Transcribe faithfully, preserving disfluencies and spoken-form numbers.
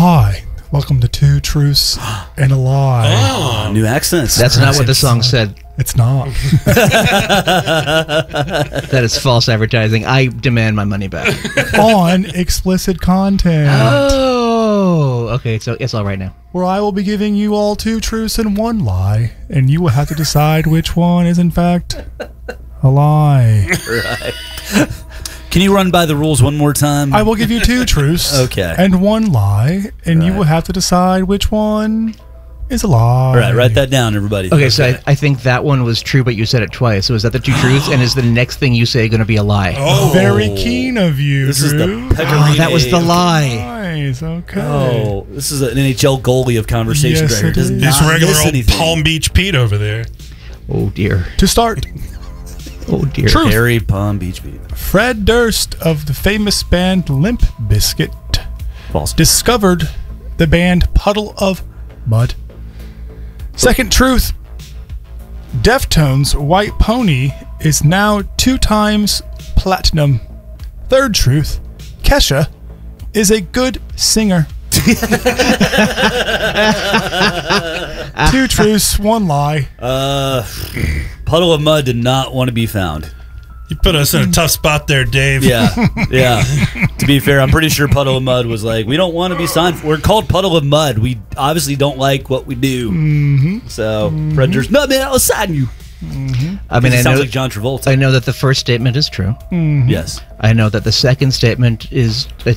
Hi, welcome to Two Truths and a Lie. Oh, new accents. That's not what the song said. It's not. That is false advertising. I demand my money back. On explicit content, Oh, okay. So it's all right now. where I will be giving you all two truths and one lie, and you will have to decide which one is in fact a lie. Right. Can you run by the rules one more time? I will give you two truths Okay. and one lie, and you Right. will have to decide which one is a lie. All right, write that down, everybody. Okay, so I, I think that one was true, but you said it twice. So is that the two truths? And is the next thing you say going to be a lie? Oh, Very keen of you, This Drew. is the Oh, that was the lie. Nice, okay. Oh, this is an N H L goalie of conversation Yes, right here. it Does is. not Just regular miss old anything. Palm Beach Pete over there. Oh, dear. To start, Oh, dear. Truth. Harry Palm Beach Beat. Fred Durst of the famous band Limp Bizkit False. discovered the band Puddle of Mud. Second truth, Deftones' White Pony is now two times platinum. Third truth, Kesha is a good singer. Two truths, one lie. Uh, Puddle of Mud did not want to be found. You put us in a tough spot there, Dave. Yeah, yeah. To be fair, I'm pretty sure Puddle of Mud was like, we don't want to be signed. We're called Puddle of Mud. We obviously don't like what we do. Mm-hmm. So, mm-hmm. Fred Durst, no, man, I'll sign you. Mm-hmm. I mean, It I sounds know, like John Travolta. I know that the first statement is true. Mm-hmm. Yes. I know that the second statement is, I